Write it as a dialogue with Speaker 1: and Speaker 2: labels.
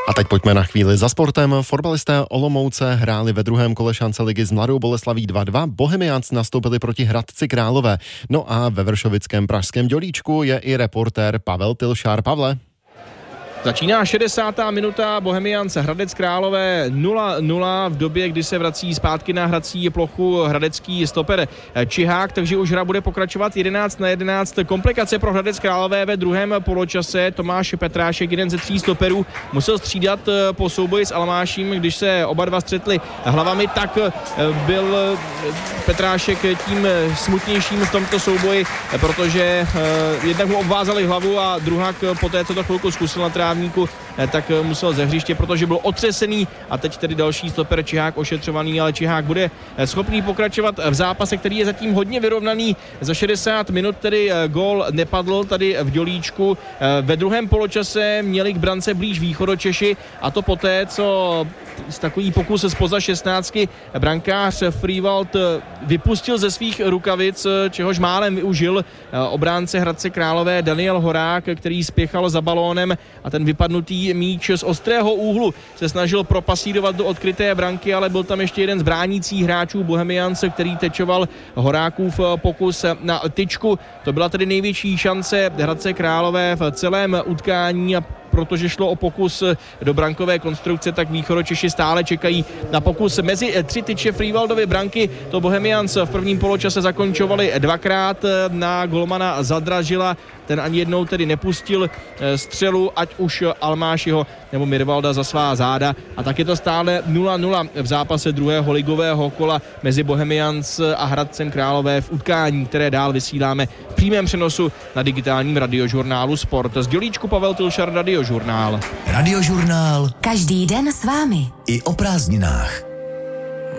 Speaker 1: A teď pojďme na chvíli za sportem. Fotbalisté Olomouce hráli ve druhém kole šance ligy s Mladou Boleslaví 2-2. Bohemians nastoupili proti Hradci Králové. No a ve vršovickém pražském Dělíčku je i reportér Pavel Tilšár. Pavle.
Speaker 2: Začíná 60. minuta, Bohemians Hradec Králové 0-0 v době, kdy se vrací zpátky na hrací plochu hradecký stoper Čihák, takže už hra bude pokračovat 11-11. Komplikace pro Hradec Králové ve druhém poločase. Tomáš Petrášek, jeden ze 3 stoperů, musel střídat po souboji s Almáším, když se oba dva střetli hlavami, tak byl Petrášek tím smutnějším v tomto souboji, protože jednak mu obvázali hlavu a druhák poté, co to chvilku zkusil na trávníku, tak musel ze hřiště, protože byl otřesený a teď tedy další stoper Čihák ošetřovaný, ale Čihák bude schopný pokračovat v zápase, který je zatím hodně vyrovnaný. Za 60 minut tedy gól nepadl tady v Dělíčku. Ve druhém poločase měli k brance blíž Východočeši a to poté, co takový pokus zpoza 16 brankář Frývald vypustil ze svých rukavic, čehož málem využil obránce Hradce Králové Daniel Horák, který spěchal za balónem a ten vypadnutý míč z ostrého úhlu se snažil propasírovat do odkryté branky, ale byl tam ještě jeden z bránících hráčů Bohemians, který tečoval Horákův pokus na tyčku. To byla tedy největší šance Hradce Králové v celém utkání a protože šlo o pokus do brankové konstrukce, tak Východočeši stále čekají na pokus mezi 3 tyče Frývaldovy branky. To Bohemians v prvním poločase zakončovali 2krát na golmana Zadražila. Ten ani jednou tedy nepustil střelu, ať už Almášiho nebo Mirvalda za svá záda. A tak je to stále 0-0 v zápase druhého ligového kola mezi Bohemians a Hradcem Králové v utkání, které dál vysíláme v přímém přenosu na digitálním radiožurnálu Sport. Z Dělíčku Pavel Tilšar, Radiožurnál.
Speaker 3: Radiožurnál.
Speaker 4: Každý den s vámi.
Speaker 3: I o prázdninách.